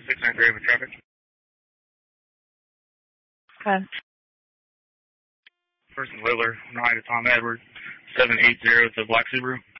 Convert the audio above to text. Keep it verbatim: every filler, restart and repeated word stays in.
six nine three with traffic. Okay. Person Willer, nine to Tom Edwards, seven eight zero to Black Subaru.